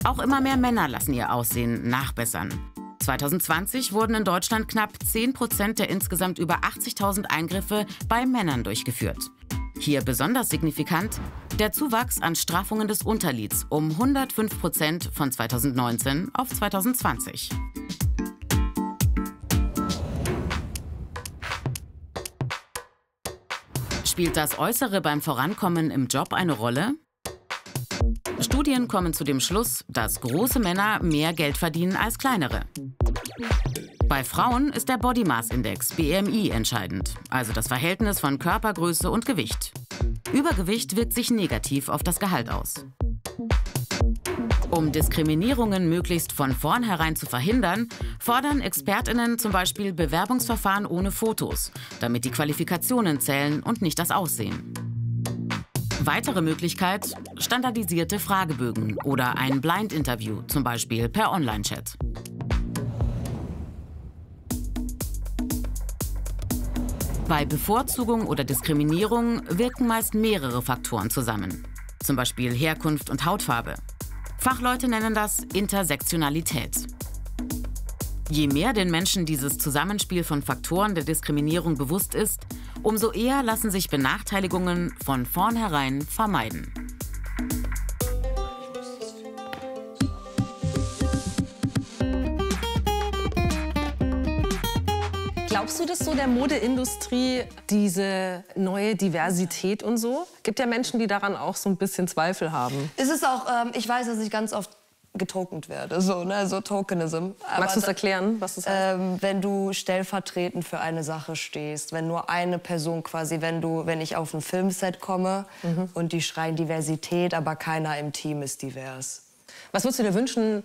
Auch immer mehr Männer lassen ihr Aussehen nachbessern. 2020 wurden in Deutschland knapp 10% der insgesamt über 80.000 Eingriffe bei Männern durchgeführt. Hier besonders signifikant der Zuwachs an Straffungen des Unterlids um 105% von 2019 auf 2020. Spielt das Äußere beim Vorankommen im Job eine Rolle? Studien kommen zu dem Schluss, dass große Männer mehr Geld verdienen als kleinere. Bei Frauen ist der Body Mass Index BMI entscheidend, also das Verhältnis von Körpergröße und Gewicht. Übergewicht wirkt sich negativ auf das Gehalt aus. Um Diskriminierungen möglichst von vornherein zu verhindern, fordern ExpertInnen zum Beispiel Bewerbungsverfahren ohne Fotos, damit die Qualifikationen zählen und nicht das Aussehen. Weitere Möglichkeit: standardisierte Fragebögen oder ein Blind-Interview, zum Beispiel per Online-Chat. Bei Bevorzugung oder Diskriminierung wirken meist mehrere Faktoren zusammen, zum Beispiel Herkunft und Hautfarbe. Fachleute nennen das Intersektionalität. Je mehr den Menschen dieses Zusammenspiel von Faktoren der Diskriminierung bewusst ist, umso eher lassen sich Benachteiligungen von vornherein vermeiden. Glaubst du, dass so der Modeindustrie diese neue Diversität und so? Gibt ja Menschen, die daran auch so ein bisschen Zweifel haben. Es ist auch, ich weiß, dass ich ganz oft getokent werde, so, ne, so Tokenism. Magst du es erklären, was das heißt? Wenn du stellvertretend für eine Sache stehst, wenn nur eine Person quasi, wenn ich auf ein Filmset komme und die schreien Diversität, aber keiner im Team ist divers. Was würdest du dir wünschen,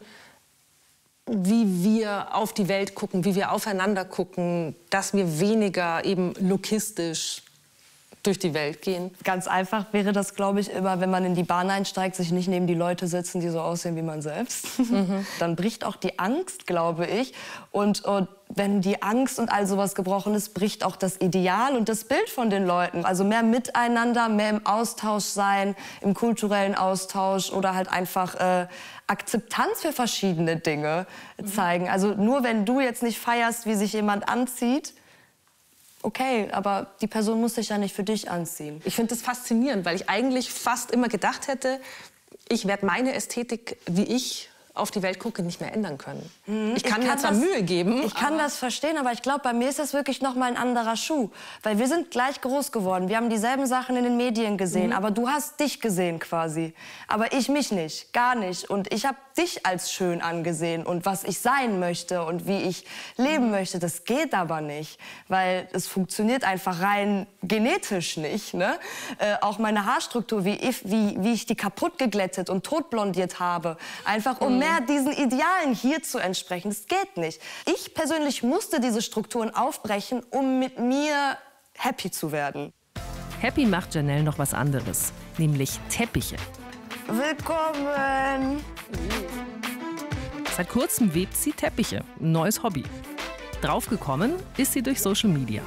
wie wir auf die Welt gucken, wie wir aufeinander gucken, dass wir weniger eben lokistisch durch die Welt gehen? Ganz einfach wäre das, glaube ich, immer, wenn man in die Bahn einsteigt, sich nicht neben die Leute setzen, die so aussehen wie man selbst. Dann bricht auch die Angst, glaube ich. Und wenn die Angst und all sowas gebrochen ist, bricht auch das Ideal und das Bild von den Leuten. Also mehr miteinander, mehr im Austausch sein, im kulturellen Austausch oder halt einfach Akzeptanz für verschiedene Dinge zeigen. Also nur wenn du jetzt nicht feierst, wie sich jemand anzieht, okay, aber die Person muss sich ja nicht für dich anziehen. Ich finde das faszinierend, weil ich eigentlich fast immer gedacht hätte, ich werde meine Ästhetik, wie ich auf die Welt gucke, nicht mehr ändern können. Ich kann mir zwar Mühe geben. Ich kann das verstehen, aber ich glaube, bei mir ist das wirklich noch mal ein anderer Schuh. Weil wir sind gleich groß geworden. Wir haben dieselben Sachen in den Medien gesehen. Aber du hast dich gesehen quasi. Aber ich mich nicht, gar nicht. Und ich habe dich als schön angesehen. Und was ich sein möchte und wie ich leben möchte, das geht aber nicht. Weil es funktioniert einfach rein genetisch nicht. Ne? Auch meine Haarstruktur, wie ich die kaputt geglättet und totblondiert habe. Einfach um mehr diesen Idealen hier zu entsprechen. Das geht nicht. Ich persönlich musste diese Strukturen aufbrechen, um mit mir happy zu werden. Happy macht Janelle noch was anderes, nämlich Teppiche. Willkommen! Seit kurzem webt sie Teppiche, ein neues Hobby. Draufgekommen ist sie durch Social Media.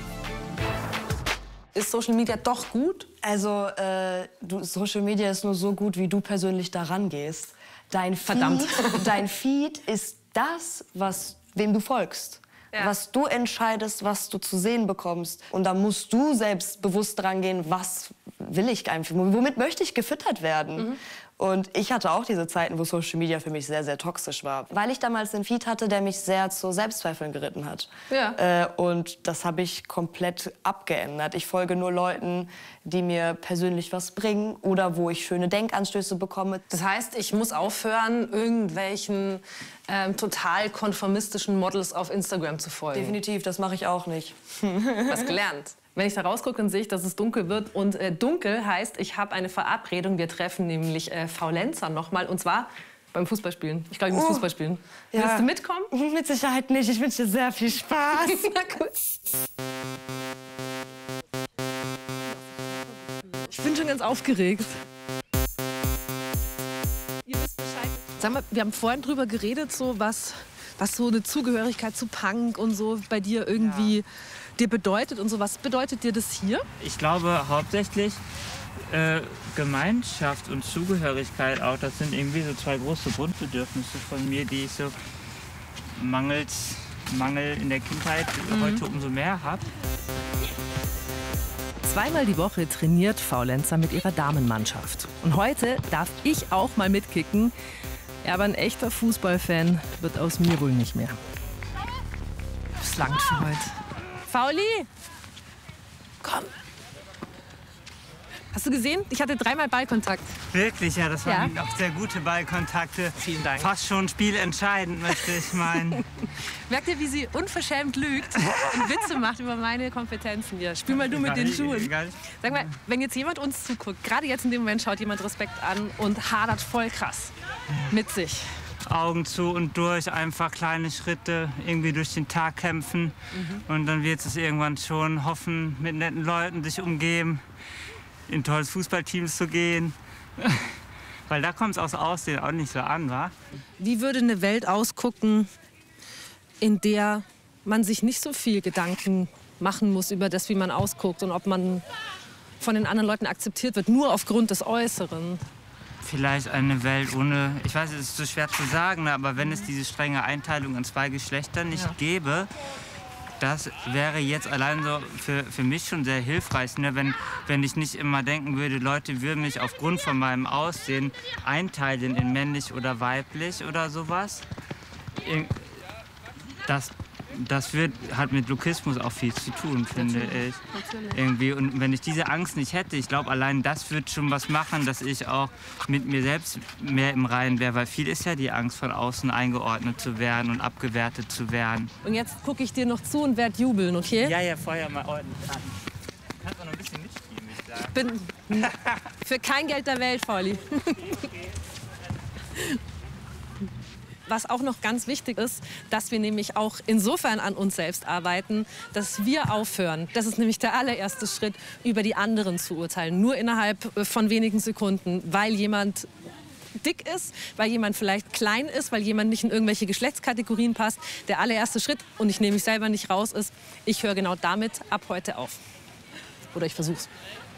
Ist Social Media doch gut? Also, Social Media ist nur so gut, wie du persönlich daran gehst. Dein Feed ist das, wem du folgst. Ja. Was du entscheidest, was du zu sehen bekommst. Und da musst du selbst bewusst dran gehen, was will ich einfach, womit möchte ich gefüttert werden. Und ich hatte auch diese Zeiten, wo Social Media für mich sehr, sehr toxisch war. Weil ich damals einen Feed hatte, der mich sehr zu Selbstzweifeln geritten hat. Ja. Und das habe ich komplett abgeändert. Ich folge nur Leuten, die mir persönlich was bringen oder wo ich schöne Denkanstöße bekomme. Das heißt, ich muss aufhören, irgendwelchen total konformistischen Models auf Instagram zu folgen. Definitiv, das mache ich auch nicht. Was gelernt. Wenn ich da rausgucke, dann sehe ich, dass es dunkel wird. Und dunkel heißt, ich habe eine Verabredung. Wir treffen nämlich Faulenzer noch mal. Und zwar beim Fußballspielen. Ich glaube, ich muss Fußball spielen. Ja. Willst du mitkommen? Mit Sicherheit nicht. Ich wünsche dir sehr viel Spaß. Na gut. Ich bin schon ganz aufgeregt. Ihr wisst Bescheid. Sag mal, wir haben vorhin drüber geredet, so was so eine Zugehörigkeit zu Punk und so bei dir irgendwie dir bedeutet und so. Was bedeutet dir das hier? Ich glaube hauptsächlich Gemeinschaft und Zugehörigkeit auch. Das sind irgendwie so zwei große Grundbedürfnisse von mir, die ich so Mangel in der Kindheit heute umso mehr habe. Zweimal die Woche trainiert Faulenzer mit ihrer Damenmannschaft. Und heute darf ich auch mal mitkicken. Ja, aber ein echter Fußballfan wird aus mir wohl nicht mehr. Das langt für heute. Fauli! Komm! Hast du gesehen? Ich hatte 3-mal Ballkontakt. Wirklich, ja, das waren auch sehr gute Ballkontakte. Vielen Dank. Fast schon spielentscheidend, möchte ich meinen. Merkt ihr, wie sie unverschämt lügt und Witze macht über meine Kompetenzen hier? Spiel mal du mit den Schuhen. Sag mal, wenn jetzt jemand uns zuguckt, gerade jetzt in dem Moment schaut jemand Respekt an und hadert voll krass mit sich. Augen zu und durch, einfach kleine Schritte, irgendwie durch den Tag kämpfen. Und dann wird es irgendwann schon hoffen, mit netten Leuten sich umgeben, in tolles Fußballteams zu gehen. Weil da kommt es aufs Aussehen auch nicht so an, wa? Wie würde eine Welt ausgucken, in der man sich nicht so viel Gedanken machen muss über das, wie man ausguckt und ob man von den anderen Leuten akzeptiert wird, nur aufgrund des Äußeren? Vielleicht eine Welt ohne, ich weiß, es ist so schwer zu sagen, aber wenn es diese strenge Einteilung in 2 Geschlechter nicht gäbe, das wäre jetzt allein so für mich schon sehr hilfreich, ne? Wenn ich nicht immer denken würde, Leute würden mich aufgrund von meinem Aussehen einteilen in männlich oder weiblich oder sowas. Das hat mit Lokismus auch viel zu tun, finde ich. Irgendwie. Und wenn ich diese Angst nicht hätte, ich glaube, allein das wird schon was machen, dass ich auch mit mir selbst mehr im Reinen wäre. Weil viel ist ja die Angst, von außen eingeordnet zu werden und abgewertet zu werden. Und jetzt gucke ich dir noch zu und werde jubeln, okay? Ja, feuer mal ordentlich an. Du kannst auch noch ein bisschen mitspielen, würde ich sagen. Ich bin für kein Geld der Welt, Fauli. Was auch noch ganz wichtig ist, dass wir nämlich auch insofern an uns selbst arbeiten, dass wir aufhören. Das ist nämlich der allererste Schritt, über die anderen zu urteilen. Nur innerhalb von wenigen Sekunden, weil jemand dick ist, weil jemand vielleicht klein ist, weil jemand nicht in irgendwelche Geschlechtskategorien passt. Der allererste Schritt, und ich nehme mich selber nicht raus, ist, ich höre genau damit ab heute auf. Oder ich versuch's.